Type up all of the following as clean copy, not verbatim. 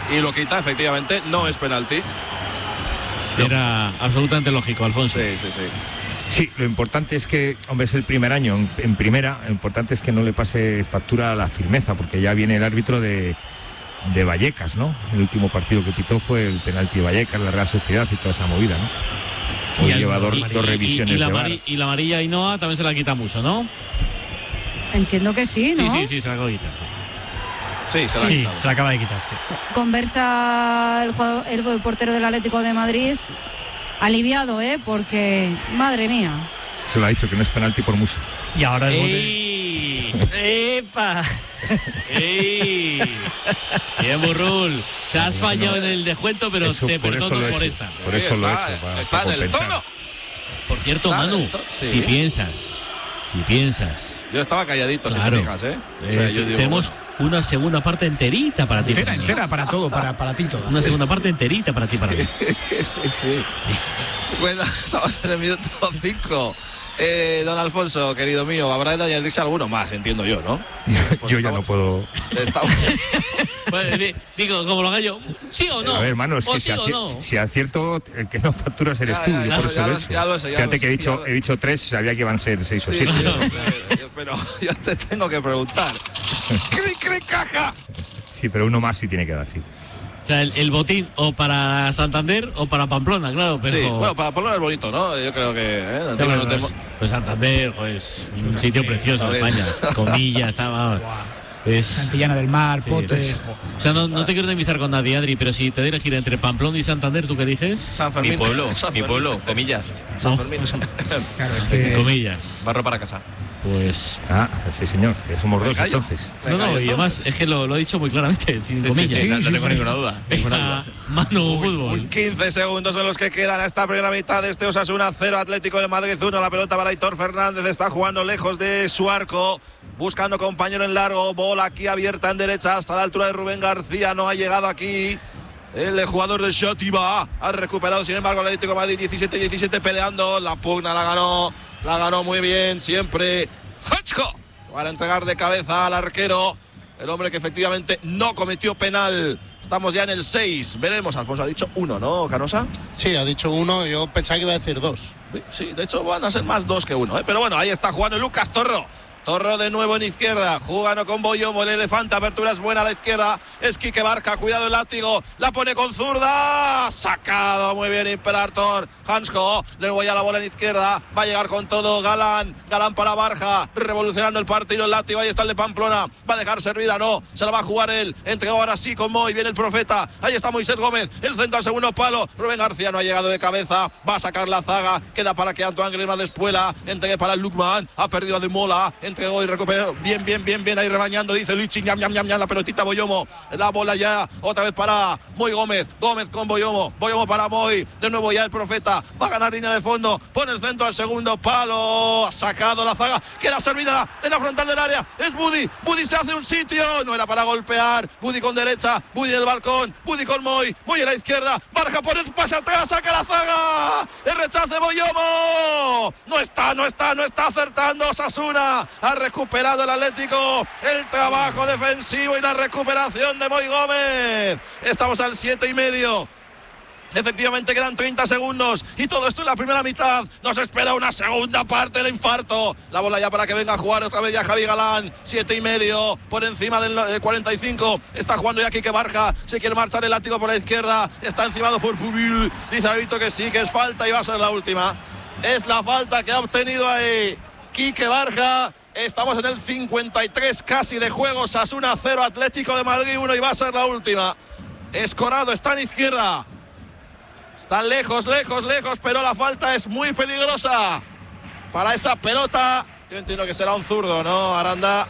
y lo quita, efectivamente, no es penalti. Era absolutamente lógico, Alfonso. Sí. Sí, lo importante es que, hombre, es el primer año en primera, lo importante es que no le pase factura a la firmeza, porque ya viene el árbitro de Vallecas, ¿no? El último partido que pitó fue el penalti de Vallecas, la Real Sociedad y toda esa movida, ¿no? Hoy lleva dos revisiones de VAR. Y la amarilla Ainhoa también se la quita mucho, ¿no? Entiendo que sí, ¿no? Sí, se la acaba de quitar, Sí, se la acaba de quitar, sí. Conversa el portero del Atlético de Madrid, aliviado, porque, madre mía. Se lo ha dicho que no es penalti por mucho. Y ahora ¡epa! ¡Ey! Bien, Burrul. Se has fallado en el descuento, pero eso, te perdono por esta. Por eso lo he hecho. Está en el tono. Por cierto, Manu, si piensas. Yo estaba calladito, claro. Si te fijas, O sea, yo digo, tenemos una segunda parte enterita para ti. Entera para todo, para ti todo. Una segunda parte enterita para ti, para mí. Sí. Bueno, estamos en el minuto 5. Don Alfonso, querido mío, habrá de añadirse alguno más, entiendo yo, ¿no? Pues yo ya no puedo. Bueno, digo, como lo gallo, ¿sí o no? A ver, hermano, es que si acierto, el que no facturas eres tú. Yo por eso lo he hecho. Ya lo sé. Fíjate que he dicho 3, sabía que iban a ser 6 o 7. Pero yo te tengo que preguntar. ¿Qué caja? Sí, pero uno más sí tiene que dar, sí. O sea, el botín o para Santander o para Pamplona, claro. Pero... Sí, bueno, para Pamplona es bonito, ¿no? Yo creo que... Pues Santander, es un sitio precioso de España. Comillas, estaba... Santillana del Mar, sí, Pote. O sea, no te quiero enemistar con nadie, Adri, pero si te doy a elegir entre Pamplona y Santander, ¿tú qué dices? San Fermín. Mi pueblo, comillas. San Fermín. Claro, es que... Comillas. Barro para casa. Pues... sí, señor, somos dos entonces. No, y además es que lo he dicho muy claramente, sin comillas. Sí, no tengo ninguna duda. Manu, fútbol. 15 segundos en los que quedan a esta primera mitad de este Osasuna 0, Atlético de Madrid 1. La pelota para Aitor Fernández, está jugando lejos de su arco, buscando compañero en largo, bola aquí abierta en derecha hasta la altura de Rubén García, no ha llegado aquí. El jugador de Xativa ha recuperado, sin embargo, el Atlético de Madrid 17-17 peleando, la pugna la ganó muy bien siempre Hachko para entregar de cabeza al arquero, el hombre que efectivamente no cometió penal. Estamos ya en el 6, veremos. Alfonso ha dicho 1, ¿no, Canosa? Sí, ha dicho 1, yo pensaba que iba a decir 2. Sí, de hecho van a ser más 2 que 1, pero bueno, ahí está jugando Lucas Torro de nuevo en izquierda, jugando con Boyomo, el elefante, apertura es buena a la izquierda, es Quique Barca, cuidado el látigo, la pone con zurda, sacado muy bien Imperator, Hansko, le voy a la bola en izquierda, va a llegar con todo Galán para Barja, revolucionando el partido, el látigo, ahí está el de Pamplona, va a dejar servida, no, se la va a jugar él, entregó ahora sí con Moy, viene el profeta, ahí está Moisés Gómez, el centro al segundo palo, Rubén García no ha llegado de cabeza, va a sacar la zaga, queda para que Antoine Griezmann despuela, entregue para el Lukman, ha perdido a De Mola, entregó y recuperó, bien, ahí rebañando, dice Lichi, ñam, la pelotita Boyomo, la bola ya, otra vez para Moy Gómez con Boyomo para Moy, de nuevo ya el profeta, va a ganar línea de fondo, pone el centro al segundo palo, ha sacado la zaga, queda servida en la frontal del área, es Budi se hace un sitio, no era para golpear, Budi con derecha, Budi en el balcón, Budi con Moy en la izquierda, Barja por el pase atrás, saca la zaga, el rechace Boyomo, no está acertando Osasuna, ha recuperado el Atlético, el trabajo defensivo y la recuperación de Moy Gómez. Estamos al 7,5. Efectivamente quedan 30 segundos y todo esto en la primera mitad. Nos espera una segunda parte de infarto. La bola ya para que venga a jugar otra vez ya Javi Galán. 7,5 por encima del 45. Está jugando ya Quique Barja. Se quiere marchar el látigo por la izquierda. Está encimado por Pubil. Dice Arito que sí, que es falta y va a ser la última. Es la falta que ha obtenido ahí Quique Barja. Estamos en el 53 casi de juego. Osasuna 0, Atlético de Madrid 1 y va a ser la última. Escorado está en izquierda. Está lejos, pero la falta es muy peligrosa para esa pelota. Yo entiendo que será un zurdo, ¿no, Aranda?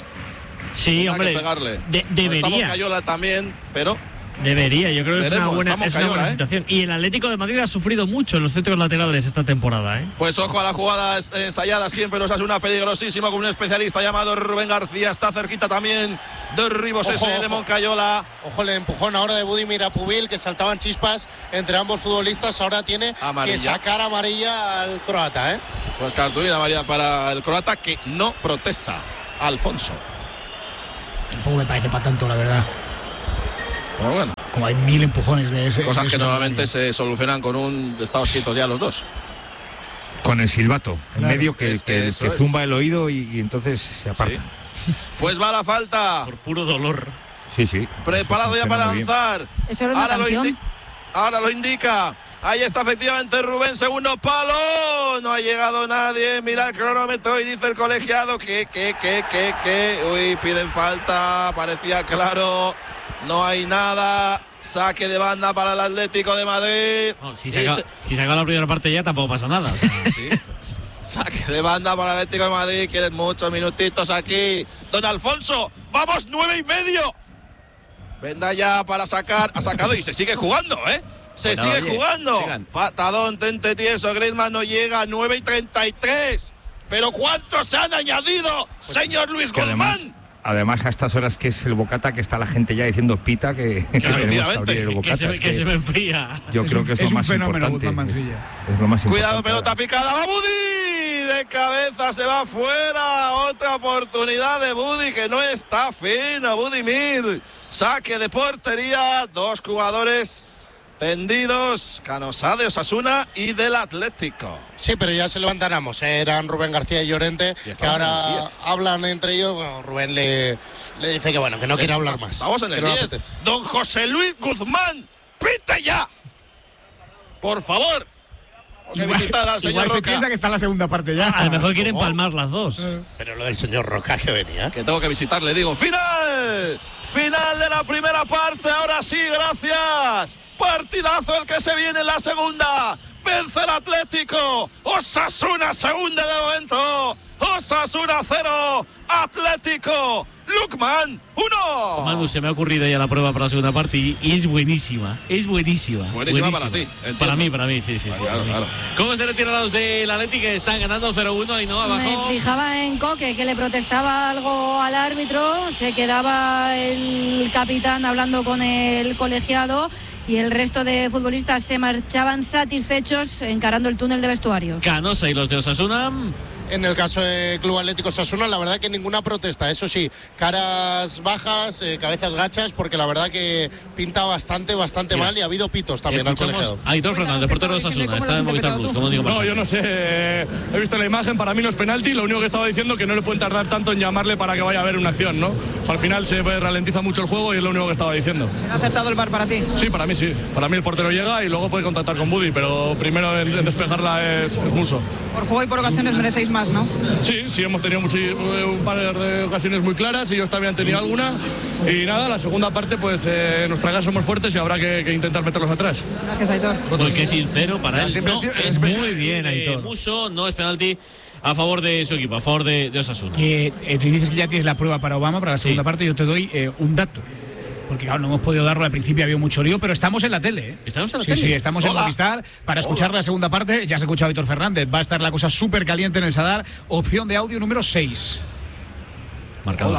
Sí, hombre. Debería. Estamos Cayola también, pero... Debería, yo creo que veremos, es una buena situación. Y el Atlético de Madrid ha sufrido mucho en los centros laterales esta temporada, ¿eh? Pues ojo a la jugada ensayada siempre, nos hace una peligrosísima con un especialista llamado Rubén García, está cerquita también de Ribos SL Moncayola. Ojo el empujón ahora de Budimir a Pubil, que saltaban chispas entre ambos futbolistas, ahora tiene que sacar amarilla al croata, ¿eh? Pues cartulina amarilla para el croata que no protesta. Alfonso. Tampoco me parece para tanto, la verdad. Pero bueno. Como hay 1000 empujones de ese. Cosas que normalmente se solucionan con un estados quietos ya los dos. Con el silbato en medio que zumba el oído y entonces se aparta. Sí. Pues va la falta. Por puro dolor. Sí. Preparado ya para lanzar. Eso era una canción. Ahora lo indica. Ahí está efectivamente Rubén, segundo palo. No ha llegado nadie. Mira el cronómetro y dice el colegiado que. Uy, piden falta. Parecía claro. No hay nada. Saque de banda para el Atlético de Madrid. No, si se acaba la primera parte ya tampoco pasa nada. O sea. Sí. Saque de banda para el Atlético de Madrid. Quieren muchos minutitos aquí. Don Alfonso, vamos 9:30. Venda ya para sacar. Ha sacado y se sigue jugando, ¿eh? Sigue jugando. Patadón, tente tieso. Griezmann no llega. 9:33. Pero ¿cuántos se han añadido, señor Luis Guzmán? Además, a estas horas que es el bocata, que está la gente ya diciendo pita que tenemos que abrir el bocata. Que se me enfría. Yo creo que es lo más importante. Es lo más importante. Cuidado, pelota picada. ¡Va Budi! De cabeza se va fuera. Otra oportunidad de Budi que no está fino. Budimir. Saque de portería. Dos jugadores tendidos, Canosá de Osasuna y del Atlético. Sí, pero ya se levantan ambos. Eran Rubén García y Llorente, que ahora hablan entre ellos. Bueno, Rubén le dice que bueno, que no quiere hablar más. Vamos en el 10. Don José Luis Guzmán, pite ya. Por favor. Que visitar al señor Roca. Se piensa que está en la segunda parte ya. A lo mejor quieren palmar las dos. Pero lo del señor Roca que venía. Que tengo que visitar, le digo. ¡Final! Final de la primera parte, ahora sí, gracias. Partidazo el que se viene en la segunda. Vence el Atlético. Osasuna se hunde de momento. Osasuna 0, Atlético. Lukman 1. Manu, se me ha ocurrido ya la prueba para la segunda parte y es buenísima. Es buenísima. Buenísima para ti. Entiendo. Para mí, sí. Claro. ¿Cómo se retiran los del Atlético que están ganando 0-1 y no abajo? Me fijaba en Coque, que le protestaba algo al árbitro. Se quedaba el capitán hablando con el colegiado y el resto de futbolistas se marchaban satisfechos encarando el túnel de vestuario. Canosa y los de Osasuna. En el caso del Club Atlético Osasuna, la verdad que ninguna protesta. Eso sí, caras bajas, cabezas gachas, porque la verdad que pinta bastante mal y ha habido pitos también al colegiado. Aitor Fernández, portero de Osasuna, está en Movistar Plus, como digo. No, yo no sé, he visto la imagen, para mí no es penalti, lo único que estaba diciendo que no le pueden tardar tanto en llamarle para que vaya a haber una acción, ¿no? Al final se ralentiza mucho el juego y es lo único que estaba diciendo. ¿Ha acertado el VAR para ti? Sí, para mí sí. Para mí el portero llega y luego puede contactar con Budi, pero primero en despejarla es Muso. Por juego y por ocasiones merecéis más, ¿no? Sí, hemos tenido un par de ocasiones muy claras y ellos también han tenido alguna. Y nada, la segunda parte, pues en nuestra casa somos fuertes y habrá que intentar meterlos atrás. Gracias, Aitor. Pues qué sincero para él. No, es muy bien, Aitor. Muso, no es penalti a favor de su equipo, a favor de Osasuna. Tú dices que ya tienes la prueba para Obama, para la segunda parte, yo te doy un dato. Porque claro, no hemos podido darlo al principio, había mucho lío, pero estamos en la tele, ¿eh? ¿Estamos en la tele? Sí, estamos en Movistar para escuchar la segunda parte. Ya se ha escuchado a Aitor Fernández. Va a estar la cosa súper caliente en el Sadar. Opción de audio número 6. Marcador.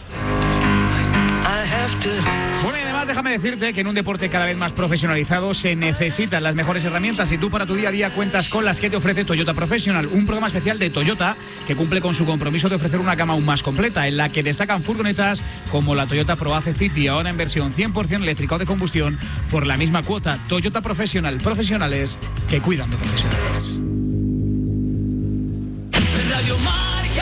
Bueno, y además déjame decirte que en un deporte cada vez más profesionalizado se necesitan las mejores herramientas y tú para tu día a día cuentas con las que te ofrece Toyota Professional, un programa especial de Toyota que cumple con su compromiso de ofrecer una gama aún más completa, en la que destacan furgonetas como la Toyota ProAce City, ahora en versión 100% eléctrica o de combustión, por la misma cuota. Toyota Professional, profesionales que cuidan de profesionales. Radio Marca.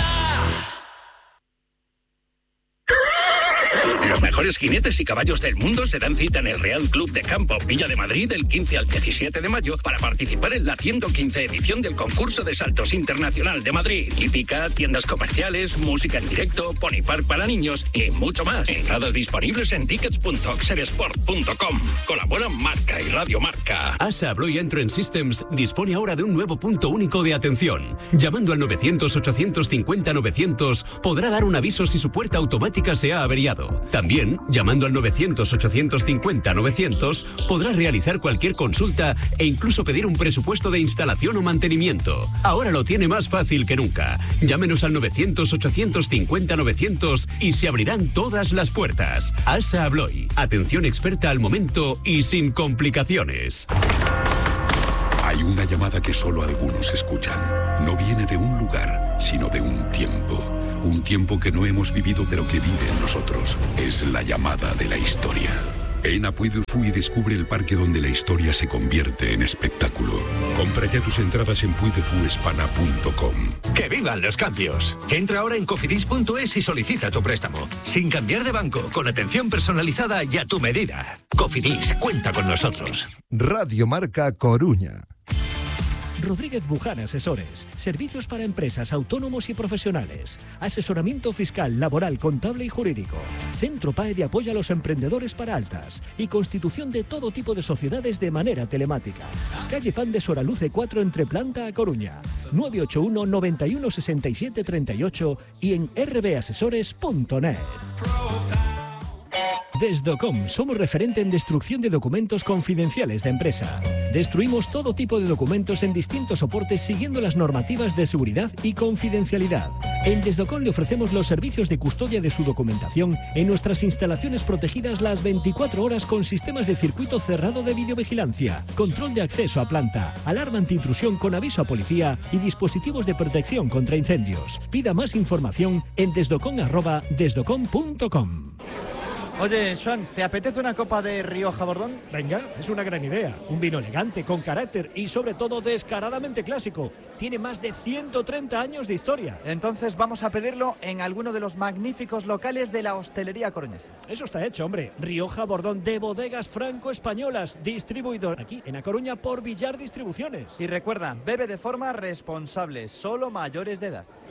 Los mejores jinetes y caballos del mundo se dan cita en el Real Club de Campo Villa de Madrid del 15 al 17 de mayo para participar en la 115 edición del concurso de saltos internacional de Madrid. Hípica, tiendas comerciales, música en directo, pony park para niños y mucho más. Entradas disponibles en tickets.oxeresport.com. Colaboran Marca y Radio Marca. ASA Abloy Entrance Systems dispone ahora de un nuevo punto único de atención. Llamando al 900-850-900 podrá dar un aviso si su puerta automática se ha averiado. También, llamando al 900-850-900, podrá realizar cualquier consulta e incluso pedir un presupuesto de instalación o mantenimiento. Ahora lo tiene más fácil que nunca. Llámenos al 900-850-900 y se abrirán todas las puertas. ASA Abloy. Atención experta al momento y sin complicaciones. Hay una llamada que solo algunos escuchan. No viene de un lugar, sino de un tiempo. Un tiempo que no hemos vivido pero que vive en nosotros. Es la llamada de la historia. Ven a Puy du Fou y descubre el parque donde la historia se convierte en espectáculo. Compra ya tus entradas en puydefuespana.com. ¡Que vivan los cambios! Entra ahora en cofidis.es y solicita tu préstamo. Sin cambiar de banco, con atención personalizada y a tu medida. Cofidis, cuenta con nosotros. Radio Marca Coruña. Rodríguez Buján Asesores. Servicios para empresas, autónomos y profesionales. Asesoramiento fiscal, laboral, contable y jurídico. Centro PAE de apoyo a los emprendedores para altas. Y constitución de todo tipo de sociedades de manera telemática. Calle Pan de Soraluce 4 entre Planta a Coruña. 981 91 67 38 y en rbasesores.net. Desdocom, somos referente en destrucción de documentos confidenciales de empresa. Destruimos todo tipo de documentos en distintos soportes siguiendo las normativas de seguridad y confidencialidad. En Desdocom le ofrecemos los servicios de custodia de su documentación en nuestras instalaciones protegidas las 24 horas con sistemas de circuito cerrado de videovigilancia, control de acceso a planta, alarma antiintrusión con aviso a policía y dispositivos de protección contra incendios. Pida más información en desdocom@desdocom.com. Oye, Joan, ¿te apetece una copa de Rioja Bordón? Venga, es una gran idea. Un vino elegante, con carácter y sobre todo descaradamente clásico. Tiene más de 130 años de historia. Entonces vamos a pedirlo en alguno de los magníficos locales de la hostelería coruñesa. Eso está hecho, hombre. Rioja Bordón de Bodegas Franco-Españolas, distribuidor aquí en A Coruña por Villar Distribuciones. Y recuerda, bebe de forma responsable, solo mayores de edad.